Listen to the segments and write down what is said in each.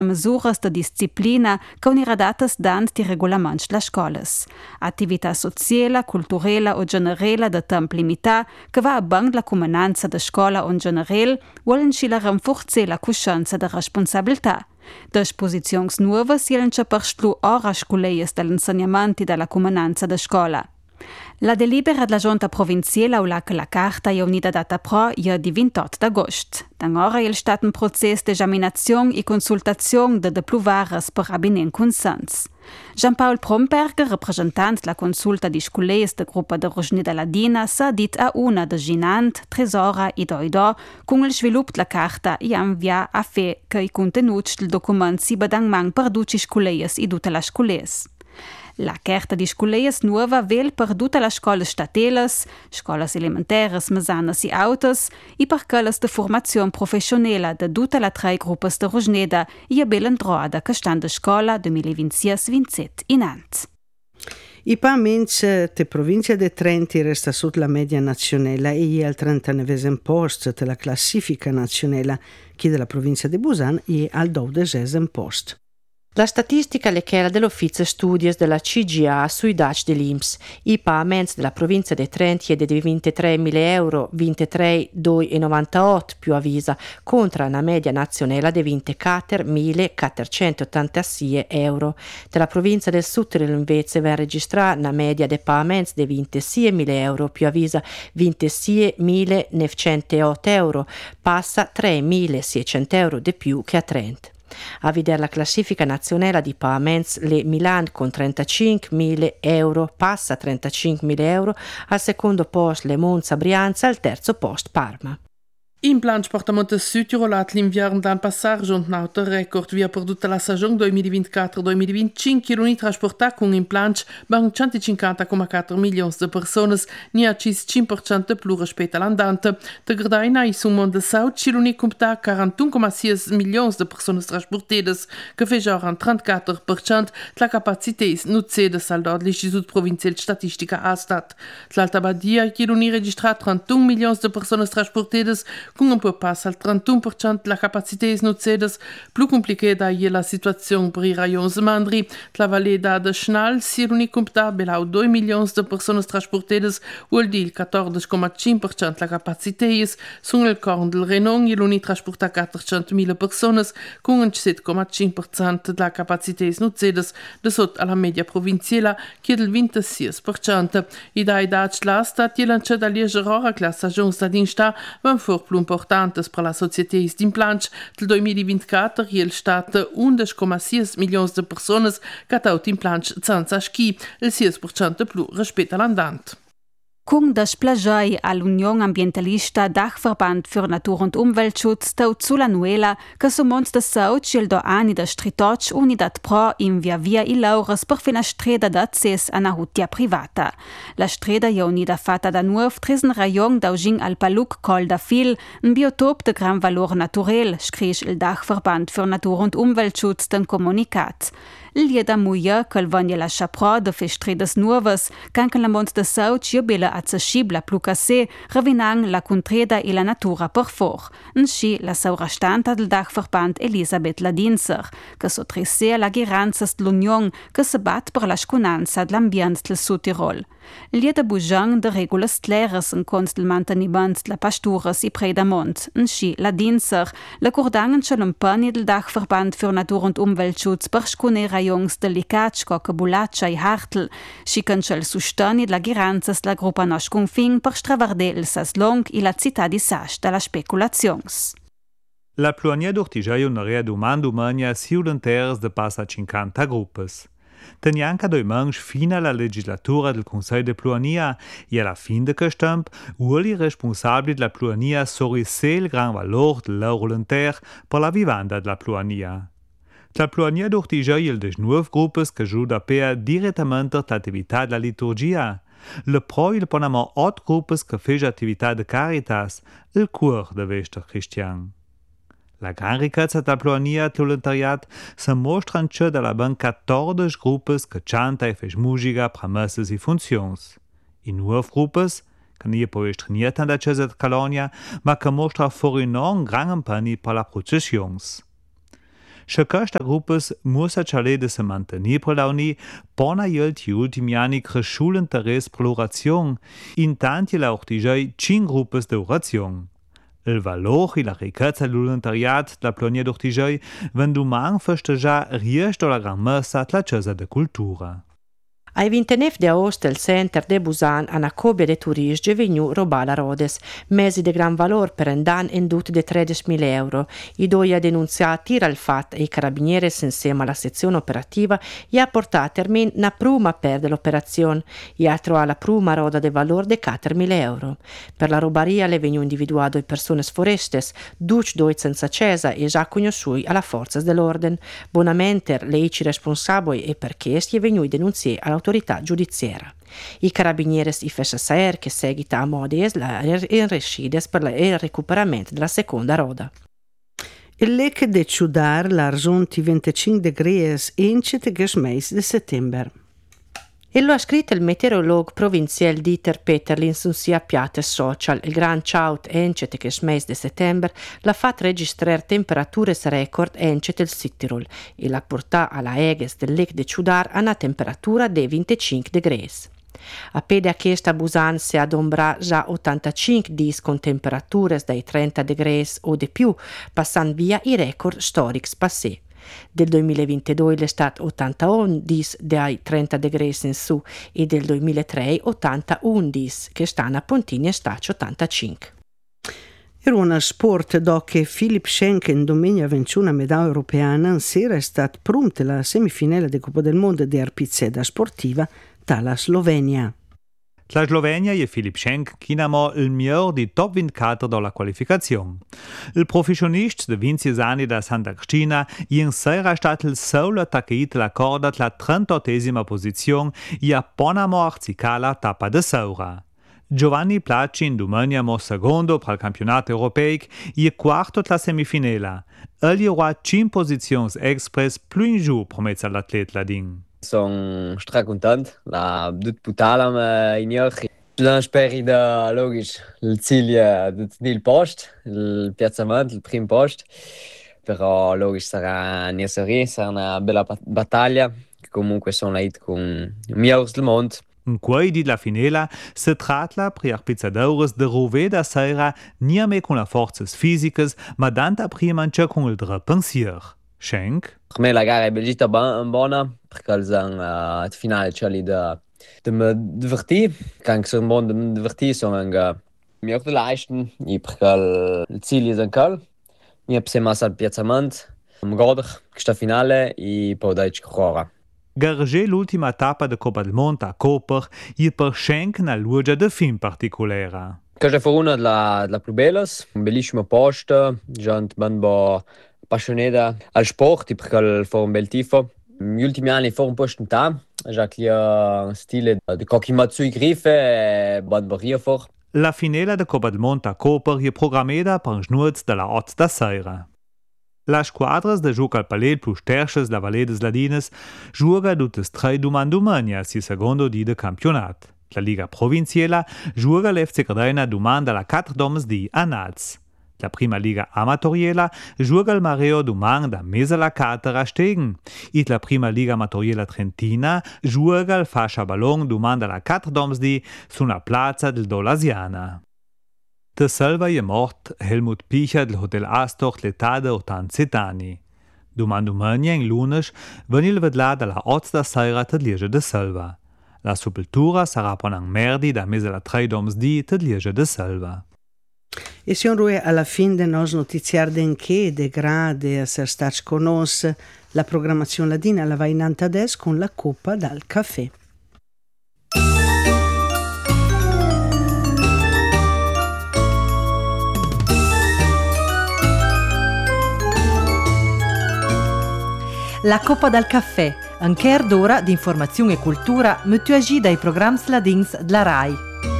Masuras de disciplina che un'ira datas dant di regolaments las scolas. Attività sociala, culturella o generella de temp limità che va a bang la comunanza de scola on generell volen sci la renforcer la coscienza de responsabilità. Disposizions nuovas jelen che per stlu ora sculeias dell'insegnamenti della comunanza de scola. La delibera della Giunta provinciale ha che la carta è unita data pro ia di 28 d'agosto. D'angora è stato un processo di esaminazione e consultazione de più varas per abinen consens. Jean-Paul Promberger, rappresentante della consulta di sculeias del gruppo de Rosnida Ladina, s'ha dit a una de Ginant, Tresora e Doido con il sviluppo della carta e invia a fe che i contenuti del documento si badang mang per duci sculeias e tutte le sculeias. La carta di sculeias nuova vel per tutte le scuole statelas, scuolas elementares, mesanas e autos e per quelles de formazione professionale de tutte le tre gruppi de Rosneda e a belen droada che stanno de scuola 2026-27 in ant. I paments te provincia de Trenti resta sotto la media nazionale e al 39esimo posto della classifica nazionale, chi della provincia de Busan è al 12esimo posto. La statistica è quella dell'Uffizio Studios della CGA sui dati dell'INPS. I pagamenti della provincia di Trento è di 23.000 euro, 23.298 più avvisa, contro una media nazionale di 24.486 euro. Della provincia del Sud invece va registrare una media di pagamenti di 26.000 euro più avvisa 26.908 euro, passa 3.600 euro di più che a Trento. A vedere la classifica nazionale di pagamenti, le Milan con 35.000 euro passa 35.000 euro, al secondo posto le Monza Brianza, al terzo posto Parma. In plan Sportamonte Südtirol hat l'inviern d'an passar giunt nauter record via per tutta la stagione 2024-2025 che l'unì trasportat con in planch ban 150,4 milioni di persone, ni a cis 5% più rispetto all'andante. De Gardaina e sul mondo South ci l'unì compta 41,6 milioni di persone trasportate, che fe già un 34% della capacità nuzzede saldato l'Istituto Provinciale di Statistica Astat. L'Alta Badia che l'unì registrat 31 milioni di persone trasportate con un po' passa al 31% della capacità nuzzede, più complicata è la situazione per i raioni mandri. La Valleda de Schnal si l'unico compta belau 2 milioni di persone trasportate, vuol dire il 14,5% della capacità, sul il corno del Renon e l'unico trasporta 400.000 persone con un 7,5% della capacità nuzzede, de sotto alla media provinciale che è del 26%. I dai daci la stat e lanciata da liegerora che la stagione sta d'insta van for più importantes per la società in planch del 2024 è stato 11,6 milioni di persone che hanno in planch senza schi, il 6% più rispetto all'andante. Con das plagiai all'Unione Ambientalista Dachverband für Natur- und Umweltschutz tau sulla nuela che sumons de sauc il do ani da stritoc Unidad Pro in via i laures per fina streda d'access a una hutia privata. La streda è unida fatta da nuov tresen rajon d'augin al Paluc Col da Fil, un biotop de gran valor naturel, scrisch il Dachverband für Natur- und Umweltschutz den comunicat. Lieda muia che voglia lascia pro de fe stredas nuovas, canche la mont de sauc io bela accessibile plu cassé, ravinang la contreda e la natura per for. Nsci la saurastanta del Dachverband Elisabeth Ladinser, che sotresse la ghiranzas dell'Union che se bat per la sconanza dell'ambient del Sud-Tirol. Lieda bujan de regulas claras en cont del manteniment de la pasturas e predamont. Nsci Ladinser, la cordangen l'umpani del Dachverband für Natur- und Umweltschutz per scone rajons delicats coca Bulaccia e Hartl, schicancel sustani de la ghiranzas la gruppa Nosch Confin per stravarder il Saslong e la città di Sasch dalla speculazions. La pluania d'ortigiaio norea domani siulenteres de passa 50 gruppes. Tenianca doi manch fina la legislatura del Consiglio de Pluania e alla fin de questemp uoli responsabili della Pluania sorrisse il gran valor del loro volontaire per la vivanda della Pluania. La Pluania d'ortigiaio des nuove gruppes che giuda per direttamente l'attività della liturgia. Le pro il ponamo 8 gruppes che fece attività de caritas, il cuor de vester cristian. La gran ricchezza della Pluania del volontariat se mostra dalla ben 14 gruppes che canta e fece musica, promesses e funzions. In 9 gruppes, che non è poi straniata da Chiesa de Calonia, ma che mostra fuori non gran impegno per la processions. Che questa gruppes musa ciale de se mantenir per la uni, pona gli ultimi anni cresciul interesse per l'orazione, intanto la ortigei 5 gruppes de orazione. Il valor e la ricchezza dell'volontariat della Plonia d'Ortigei venduman festejar riesce la gran messa la Chiesa de Cultura. Ai 29 de agosto il Center de Busan a una coppia de turisti vegnu robala rodes, mesi de gran valor per un dan indut de 13.000 euro. I doi ha denunziati il fatto e i carabinieri insieme alla sezione operativa gli ha portato a termine una prima per dell'operazione e ha trovato la prima roda de valor de 4.000 euro. Per la robaria le vegnu individuato i persone forestes, duc doi senza cesa e già conosciui alla forza dell'orden. Bonamente le ici responsabili e perché si è vegnu denunziati all'autorità giudiziaria. I carabinieri i fece saper che seguita a modies la rescides per il recuperamento della seconda roda. Il lec de ciudar l'arzonti 25 degrees incet gesmeis de settember. E lo ha scritto il meteorologo provinciale Dieter Peterlin su sia piatte social. Il gran ciaut encet che mese de settembre l'ha fatto registrare temperature record encet il Südtirol e l'ha portato alla eges del lec de Ciudar a una temperatura di 25 degrees. A pede questa Busan si adombra già 85 dis con temperature dai 30 degrees o di più, passando via i record storici passati. Del 2022 l'estate 81 dis dai 30 degrees in su e del 2003 81 dis che stanno a Pontini e Stacio 85. Era uno sport dopo Philipp Schenken domenica 21 medaglia europea in sera è stata pronta la semifinale di Coppa del Mondo di arpizzeda sportiva dalla Slovenia. La Slovenia e Philipp Schenk chinamo il miglior di top 24 dalla qualificazione. Il professionista de 20 anni da Santa Cristina in sera è stato il solo attaccato la corda la 38esima posizione e a Ponamo arzicala tappa de saura. Giovanni Placci in domenica mo secondo per il campionato europeo e quarto la semifinale. Egli avrà 5 posizioni express più in giù promessa l'atleta ladin. Sono stracontent, la dut putalam in ieri. La speri da logisch il Ziel del post, il piazzamento, il primo post. Però logisch sarà una bella battaglia. Comunque sono là con i migliori del mondo. In quei di la finale si tratta per arpizzadores de rove da sera niame con le forze fisiche, ma danta prima anche con il dre pensier. Schenk? Per me la gara è bellita buona, perché il finale c'è lì da me divertire. Anche se non mi divertire, sono anche miglior di leisten, perché il Ziel è anche mi ha messo al piazzamento, mi godo questa finale e poi dai correre. Garger l'ultima tappa de Coppa del Mondo a Koper e per Schenk na luogia de film particolare. Questa è una delle più belle, un bellissimo posto, gente ben appassionata al sport, perché fa un bel tifo. Negli ultimi anni fa un po' stenta, già che un stile di Kokimatsu griffe e ben barriere for. La finale de Coppa del Mondo a Koper è programmata per snurz della 8 da sera. La squadra de gioca al palet plus sterches da Valle des Ladines gioca tutte tre domani si secondo di de campionat. La Liga Provinciale gioca l'FC Cardena domanda la 4 domesdì a Naz. La prima Liga Amatoriale gioca il Mareo domanda da mese la 4 a Stegen. E la prima Liga Amatoriale Trentina gioca il Fascia Ballon domanda la 4 domesdì sulla piazza del Dolasiana. De selva je mort Helmut Picher del Hotel Astor l'età de 87 anni. Domani in lunes venil vedla dalla 8 da sera te liege de selva. La sepoltura sarà ponang merdi da mese la 3 domesdì te liege de selva. E siamo alla fine del nostro notiziario d'enché de grade a essere stati con noi. La programmazione ladina la va in antades con la coppa dal caffè. La Coppa dal Caffè, un quart d'ora di informazione e cultura mutuagi dai programmi ladins della RAI.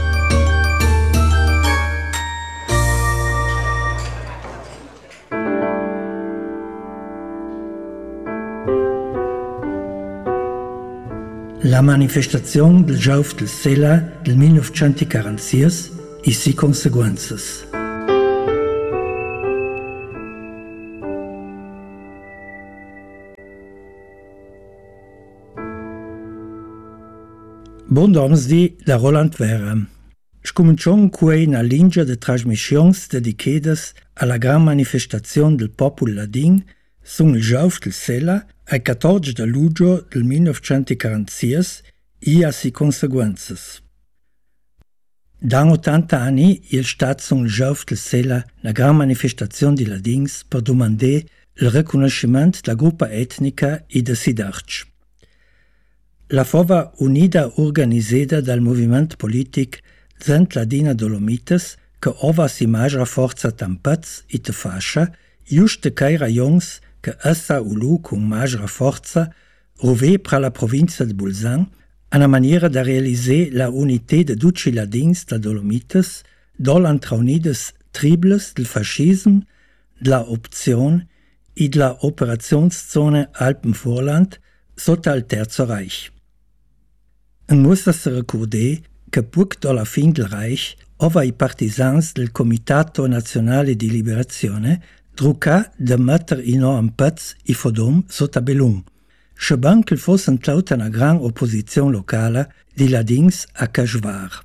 La manifestazione del Giauf del Sela del 1946 e si conseguenze. Bon domsdi da Roland Vera. Scomincion quei na linea de trasmissions dedicadas alla gran manifestazione del popolo ladin sun il Jauf del Sella al 14 de luglio del 1946 e a si conseguences. Dan 80 anni il stat sun il Jauf del Sella na gran manifestazione di ladins per domandare il riconoscimento della gruppa etnica e de Sidarch. La fova unida organizzata dal movimento politico Zent Ladina Dolomites, che ova si magra forza tampaz e te fascia, just quei rajons che essa ulu con magra forza rove pra la provincia de Bolzan, una maniera da realizzare la unité de tutti i ladins da Dolomites, dolantra unides tribles del fascism, della opzione e della operationszone Alpenvorland sotto il Terzo Reich. Un muss se ricordare che poc alla fin del Reich ova i partisans del Comitato Nazionale di Liberazione drucà de metter ino un pezz i fodom sotto Belung, sceban che fosse entrata una gran opposizione locale di ladins a Cajvar.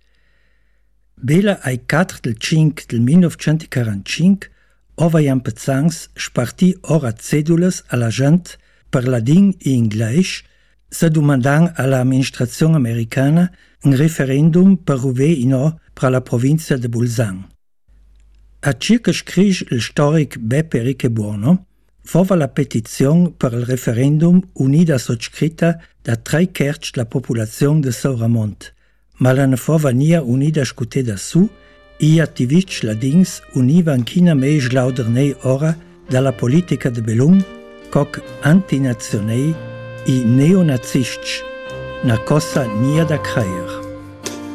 Bella ai 4 del 5 del 1945 ova i empezans sparti ora cedules alla gente per ladin e inglese se domandant all'amministrazione americana un referendum per ruve ino per la provincia de Bolzan. A circa scrige il storico Beppe Richebuono, fova la petizione per il referendum unida sottoscritta da 3/4 della popolazione de Sauramont, ma la ne fova nia unida scute da su e attivisti ladins univan china mei slaudernei ora dalla politica de Belung coc antinazionei e neonazisti, na cosa nia da creier.